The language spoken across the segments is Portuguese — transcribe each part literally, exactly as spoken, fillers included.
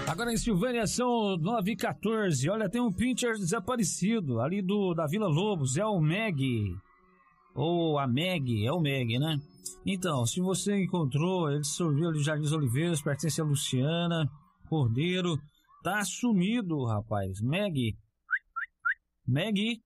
Agora em Silvânia são nove e quatorze. Olha, tem um pincher desaparecido ali do, da Vila Lobos. É o Meg. Ou a Meg. É o Meg, né? Então, se você encontrou, ele sorviu ali Jardim Oliveiras, pertence a Luciana Cordeiro. Tá sumido, rapaz. Meg. Meg.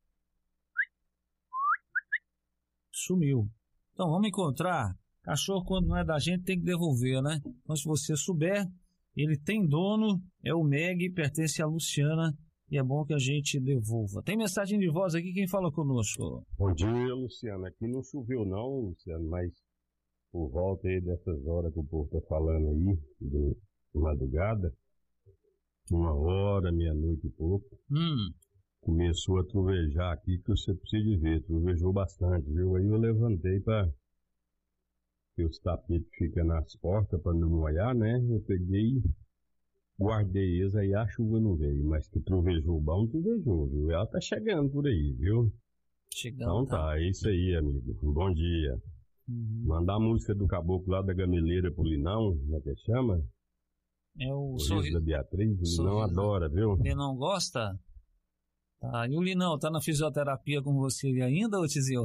Sumiu. Então, vamos encontrar. Cachorro, quando não é da gente, tem que devolver, né? Então, se você souber, ele tem dono, é o Meg, pertence a Luciana, e é bom que a gente devolva. Tem mensagem de voz aqui, quem fala conosco? Bom dia, Luciano. Aqui não choveu não, Luciano, mas por volta aí dessas horas que o povo tá falando aí, de madrugada, uma hora, meia-noite e pouco, Hum. começou a trovejar aqui, que você precisa ver, trovejou bastante, viu? Aí eu levantei para que os tapetes ficam nas portas para não molhar, né? Eu peguei, guardei eles, aí a chuva não veio, mas que trovejou bom, trovejou, viu? Ela tá chegando por aí, viu? Chegando, então tá, tá. É isso aí, amigo. Um bom dia. Uhum. Mandar a música do caboclo lá da Gameleira pro Linão, como é que chama? É o Sorriso sorriso da Beatriz, o Linão adora, viu? Ele não gosta? Tá, e o Linão tá na fisioterapia com você ainda, ô Tizio?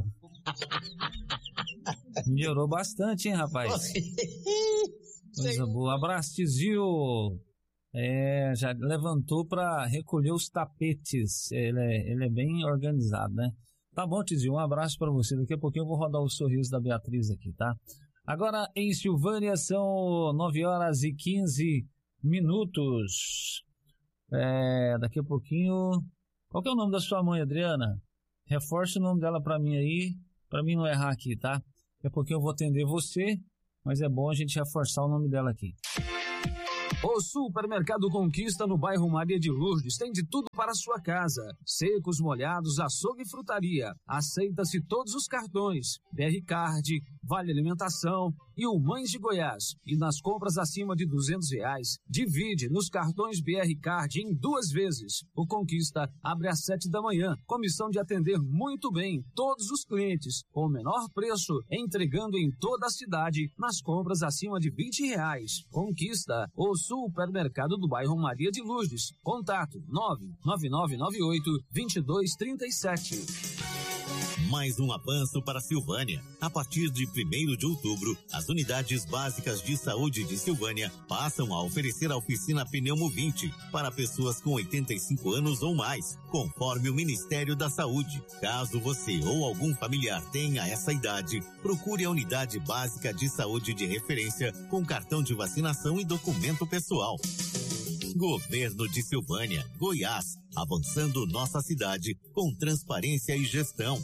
Melhorou bastante, hein, rapaz? Coisa boa. Abraço, Tizio. É, já levantou pra recolher os tapetes. Ele é, ele é bem organizado, né? Tá bom, Tizio, um abraço pra você. Daqui a pouquinho eu vou rodar o sorriso da Beatriz aqui, tá? Agora, em Silvânia, são nove horas e quinze minutos. É, daqui a pouquinho... Qual que é o nome da sua mãe, Adriana? Reforce o nome dela pra mim aí, pra mim não errar aqui, tá? Daqui a pouquinho eu vou atender você, mas é bom a gente reforçar o nome dela aqui. O Supermercado Conquista no bairro Maria de Lourdes tem de tudo para a sua casa. Secos, molhados, açougue e frutaria. Aceita-se todos os cartões. B R Card, Vale Alimentação e o Mães de Goiás. E nas compras acima de duzentos reais, divide nos cartões B R Card em duas vezes. O Conquista abre às sete da manhã, com missão de atender muito bem todos os clientes, com o menor preço, entregando em toda a cidade nas compras acima de vinte reais. Conquista, o Supermercado do bairro Maria de Lourdes. Contato nove nove nove nove oito dois dois três sete. Mais um avanço para Silvânia. A partir de primeiro de outubro, as unidades básicas de saúde de Silvânia passam a oferecer a oficina Pneumo vinte para pessoas com oitenta e cinco anos ou mais, conforme o Ministério da Saúde. Caso você ou algum familiar tenha essa idade, procure a unidade básica de saúde de referência com cartão de vacinação e documento pessoal. Governo de Silvânia, Goiás, avançando nossa cidade com transparência e gestão.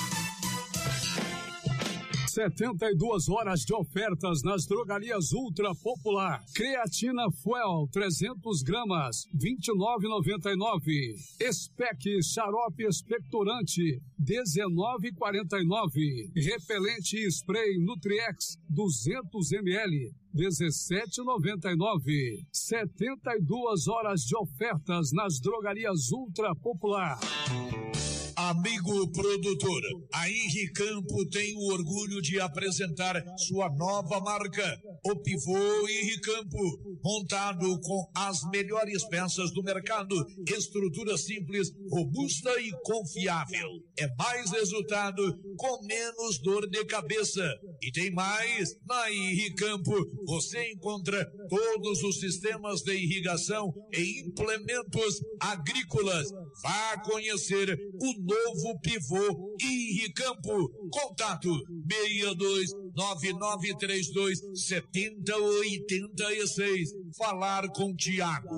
setenta e duas horas de ofertas nas drogarias Ultra Popular. Creatina Fuel trezentos gramas, vinte e nove reais e noventa e nove centavos. Spec xarope expectorante, dezenove reais e quarenta e nove centavos. Repelente Spray Nutriex duzentos mililitros, dezessete reais e noventa e nove centavos. setenta e duas horas de ofertas nas drogarias Ultra Popular. Amigo produtor, a Henri Campo tem o orgulho de apresentar sua nova marca, o Pivô Henri Campo, montado com as melhores peças do mercado, estrutura simples, robusta e confiável. É mais resultado com menos dor de cabeça. E tem mais, na Henri Campo você encontra todos os sistemas de irrigação e implementos agrícolas. Vá conhecer o novo Pivô Henri Campo. Contato seis dois nove nove três dois sete zero oito seis. Falar com Tiago.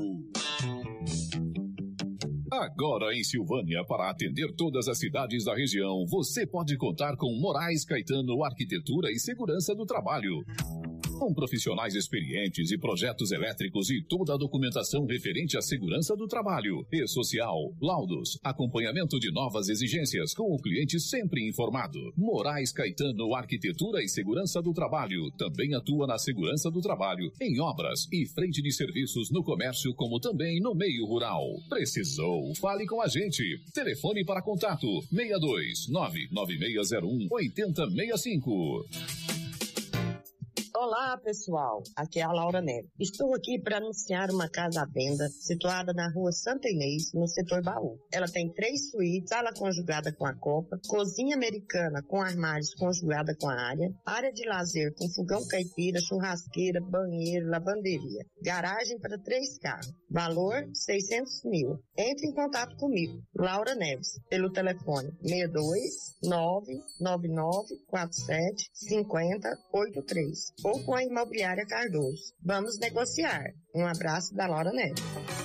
Agora em Silvânia, para atender todas as cidades da região, você pode contar com Moraes Caetano Arquitetura e Segurança do Trabalho. Com profissionais experientes e projetos elétricos e toda a documentação referente à segurança do trabalho e social, laudos, acompanhamento de novas exigências com o cliente sempre informado. Moraes Caetano Arquitetura e Segurança do Trabalho também atua na segurança do trabalho, em obras e frente de serviços no comércio como também no meio rural. Precisou? Fale com a gente. Telefone para contato seis dois nove nove seis zero um oito zero seis cinco. Olá, pessoal. Aqui é a Laura Neves. Estou aqui para anunciar uma casa à venda situada na rua Santa Inês, no setor Baú. Ela tem três suítes, sala conjugada com a copa, cozinha americana com armários conjugada com a área, área de lazer com fogão caipira, churrasqueira, banheiro, lavanderia, garagem para três carros. Valor seiscentos mil. Entre em contato comigo, Laura Neves, pelo telefone seis dois nove nove nove quatro sete cinco zero oito três. Ou com a Imobiliária Cardoso. Vamos negociar. Um abraço da Laura Neves.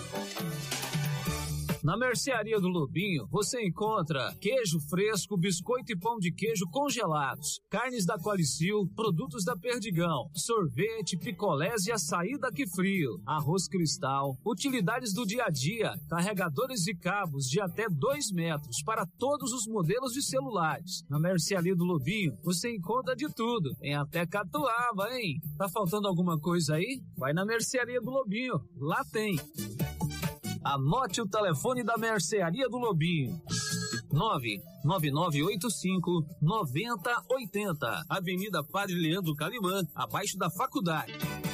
Na Mercearia do Lobinho, você encontra queijo fresco, biscoito e pão de queijo congelados, carnes da Qualicil, produtos da Perdigão, sorvete, picolés e açaí daqui frio, arroz cristal, utilidades do dia a dia, carregadores de cabos de até dois metros para todos os modelos de celulares. Na Mercearia do Lobinho, você encontra de tudo, tem até catuaba, hein? Tá faltando alguma coisa aí? Vai na Mercearia do Lobinho, lá tem. Anote o telefone da Mercearia do Lobinho. nove nove nove oito cinco nove zero oito zero. Avenida Padre Leandro Calimã, abaixo da faculdade.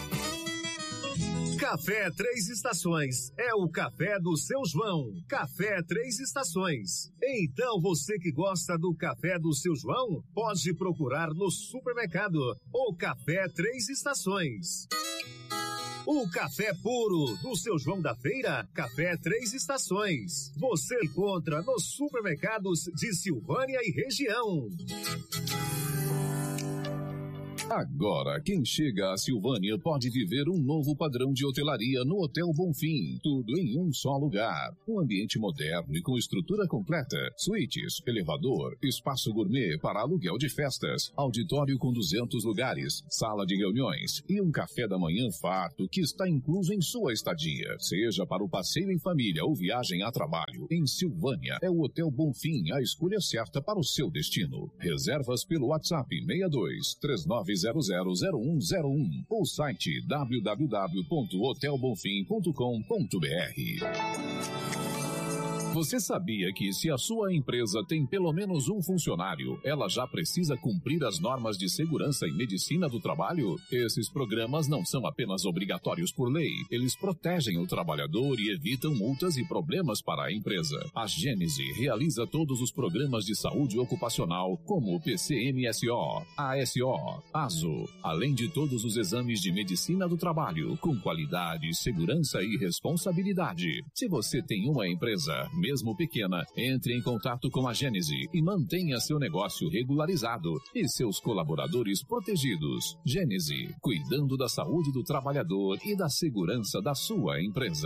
Café Três Estações é o café do seu João. Café Três Estações. Então você que gosta do café do seu João, pode procurar no supermercado o Café Três Estações. O café puro do seu João da Feira, Café Três Estações. Você encontra nos supermercados de Silvânia e região. Agora, quem chega a Silvânia pode viver um novo padrão de hotelaria no Hotel Bonfim. Tudo em um só lugar. Um ambiente moderno e com estrutura completa. Suítes, elevador, espaço gourmet para aluguel de festas, auditório com duzentos lugares, sala de reuniões e um café da manhã farto que está incluso em sua estadia. Seja para o passeio em família ou viagem a trabalho, em Silvânia é o Hotel Bonfim a escolha certa para o seu destino. Reservas pelo WhatsApp seis dois três nove zero zero zero um zero um ou site w w w ponto hotel bonfim ponto com ponto b r. Você sabia que se a sua empresa tem pelo menos um funcionário, ela já precisa cumprir as normas de segurança e medicina do trabalho? Esses programas não são apenas obrigatórios por lei, eles protegem o trabalhador e evitam multas e problemas para a empresa. A Gênese realiza todos os programas de saúde ocupacional, como o P C M S O, A S O, ASO, além de todos os exames de medicina do trabalho, com qualidade, segurança e responsabilidade. Se você tem uma empresa, mesmo pequena, entre em contato com a Gênese e mantenha seu negócio regularizado e seus colaboradores protegidos. Gênese, cuidando da saúde do trabalhador e da segurança da sua empresa.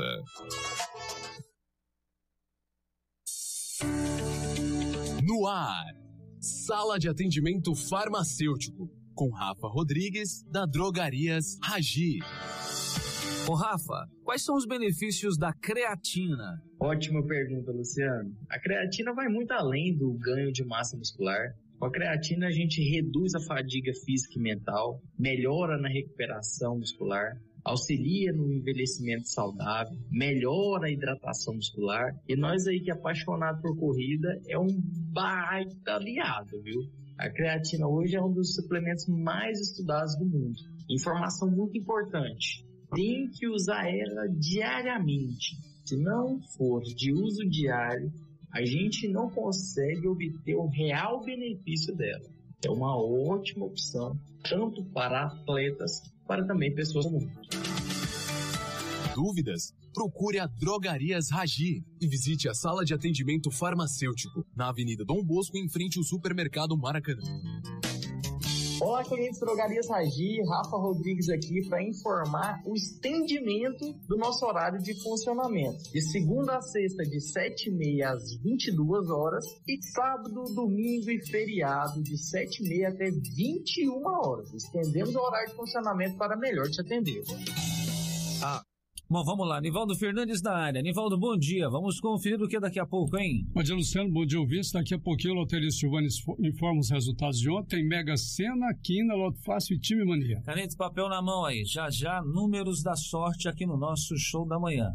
No ar, Sala de Atendimento Farmacêutico, com Rafa Rodrigues, da Drogarias Ragi. Ô Rafa, quais são os benefícios da creatina? Ótima pergunta, Luciano. A creatina vai muito além do ganho de massa muscular. Com a creatina a gente reduz a fadiga física e mental, melhora na recuperação muscular, auxilia no envelhecimento saudável, melhora a hidratação muscular. E nós aí que é apaixonado por corrida, é um baita aliado, viu? A creatina hoje é um dos suplementos mais estudados do mundo. Informação muito importante. Tem que usar ela diariamente. Se não for de uso diário, a gente não consegue obter o real benefício dela. É uma ótima opção, tanto para atletas, para também pessoas comuns. Dúvidas? Procure a Drogarias Ragi e visite a Sala de Atendimento Farmacêutico, na Avenida Dom Bosco, em frente ao Supermercado Maracanã. Olá, clientes Drogarias Ragi, Rafa Rodrigues aqui para informar o estendimento do nosso horário de funcionamento. De segunda a sexta, de sete e meia às vinte e duas horas, e sábado, domingo e feriado, de sete e meia até vinte e uma horas. Estendemos o horário de funcionamento para melhor te atender. Ah. Bom, vamos lá. Nivaldo Fernandes na área. Nivaldo, bom dia. Vamos conferir o que daqui a pouco, hein? Bom dia, Luciano. Bom dia, ouvintes. Daqui a pouquinho o Loteria Silvânia informa os resultados de ontem. Mega Sena, Quina, Loto Fácil e Time Mania. Caneta e papel na mão aí. Já, já, números da sorte aqui no nosso Show da Manhã.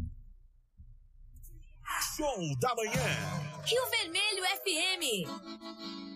Show da Manhã. Rio Vermelho F M.